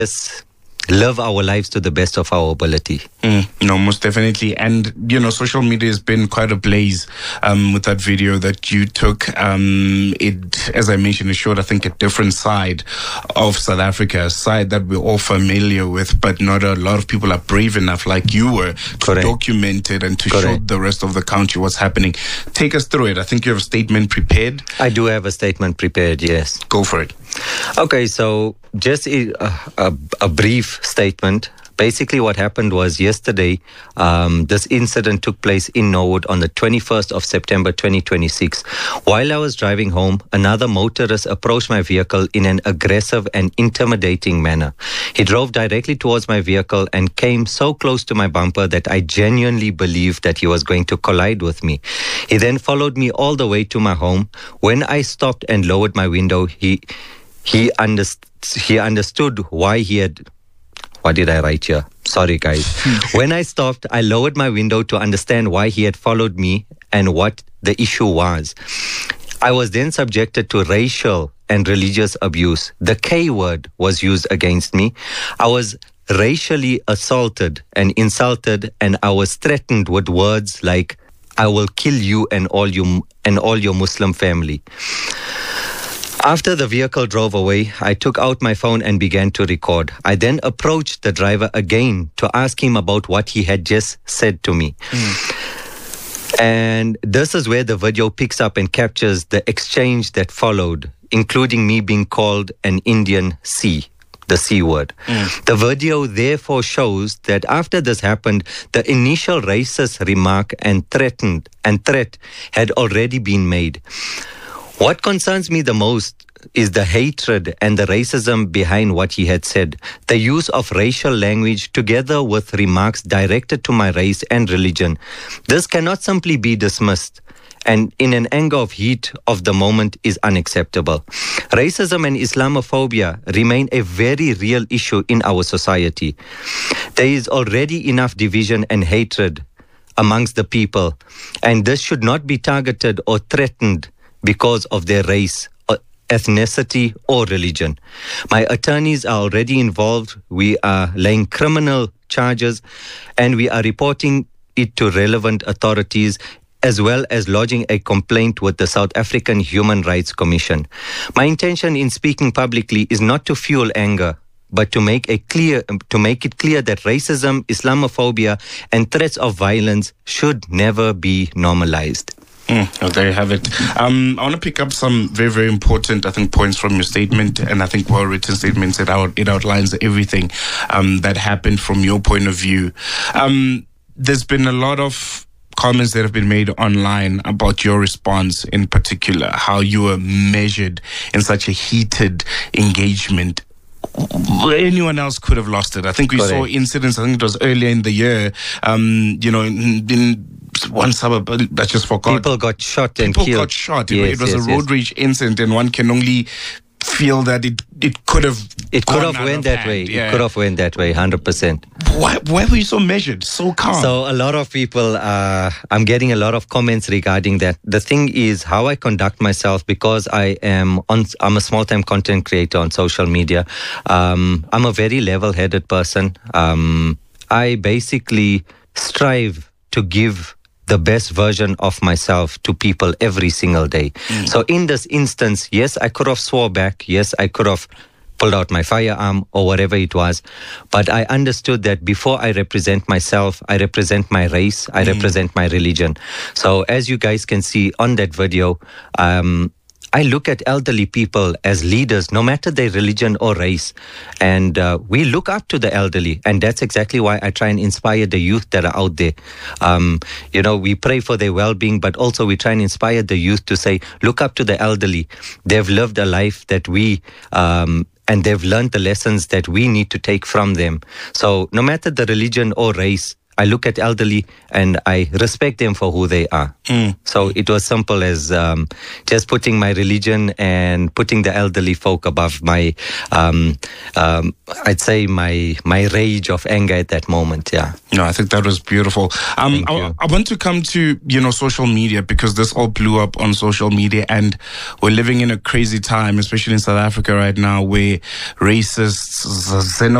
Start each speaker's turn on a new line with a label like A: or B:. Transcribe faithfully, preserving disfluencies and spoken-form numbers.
A: just live our lives to the best of our ability.
B: Mm, no, most definitely. And, you know, social media has been quite ablaze um, with that video that you took. Um, it, as I mentioned, it showed, I think, a different side of South Africa, a side that we're all familiar with, but not a lot of people are brave enough, like you were, to
A: Correct.
B: document it and to
A: Correct.
B: show the rest of the country what's happening. Take us through it. I think you have a statement prepared.
A: I do have a statement prepared, yes.
B: Go for it.
A: Okay, so just a, a, a brief statement. Basically, what happened was yesterday, um, this incident took place in Norwood on the twenty-first of September twenty twenty-six. While I was driving home, another motorist approached my vehicle in an aggressive and intimidating manner. He drove directly towards my vehicle and came so close to my bumper that I genuinely believed that he was going to collide with me. He then followed me all the way to my home. When I stopped and lowered my window, he he, underst- he understood why he had... What did I write here? Sorry, guys. When I stopped, I lowered my window to understand why he had followed me and what the issue was. I was then subjected to racial and religious abuse. The K word was used against me. I was racially assaulted and insulted, and I was threatened with words like, "I will kill you and all you and all your Muslim family." After the vehicle drove away, I took out my phone and began to record. I then approached the driver again to ask him about what he had just said to me. Mm. And this is where the video picks up and captures the exchange that followed, including me being called an Indian C, the C word. Mm. The video therefore shows that after this happened, the initial racist remark and threatened and threat had already been made. What concerns me the most is the hatred and the racism behind what he had said. The use of racial language together with remarks directed to my race and religion. This cannot simply be dismissed, and in an anger of heat of the moment is unacceptable. Racism and Islamophobia remain a very real issue in our society. There is already enough division and hatred amongst the people, and this should not be targeted or threatened because of their race, or ethnicity, or religion. My attorneys are already involved. We are laying criminal charges, and we are reporting it to relevant authorities, as well as lodging a complaint with the South African Human Rights Commission. My intention in speaking publicly is not to fuel anger, but to make a clear, to make it clear that racism, Islamophobia, and threats of violence should never be normalized.
B: Mm, oh, there you have it. Um, I want to pick up some very, very important, I think, points from your statement, and I think well-written statements. It, out, it outlines everything um, that happened from your point of view. Um, there's been a lot of comments that have been made online about your response in particular, how you were measured in such a heated engagement. Anyone else could have lost it. I think we Correct. saw incidents, I think it was earlier in the year, um, you know, in, in one suburb, I just forgot.
A: People got shot and
B: People
A: killed.
B: got shot.
A: Yes,
B: it was
A: yes,
B: a road
A: yes.
B: rage incident, and one can only feel that it, it could have
A: It could have went that
B: hand.
A: way.
B: Yeah.
A: It could have went that way, one hundred percent.
B: Why, why were you so measured, so calm?
A: So a lot of people, uh, I'm getting a lot of comments regarding that. The thing is how I conduct myself, because I am on, I'm a small-time content creator on social media. Um, I'm a very level-headed person. Um, I basically strive to give the best version of myself to people every single day. Mm. So in this instance, yes, I could have swore back. Yes, I could have pulled out my firearm or whatever it was. But I understood that before I represent myself, I represent my race, I mm. represent my religion. So as you guys can see on that video, um, I look at elderly people as leaders, no matter their religion or race. And uh, we look up to the elderly. And that's exactly why I try and inspire the youth that are out there. Um, you know, we pray for their well-being, but also we try and inspire the youth to say, look up to the elderly. They've lived a life that we... Um, and they've learned the lessons that we need to take from them. So no matter the religion or race, I look at elderly and I respect them for who they are.
B: Mm.
A: So it was simple as um, just putting my religion and putting the elderly folk above my, um, um, I'd say my my rage of anger at that moment. Yeah.
B: No, I think that was beautiful. Um, I, I want to come to, you know, social media, because this all blew up on social media, and we're living in a crazy time, especially in South Africa right now, where racists,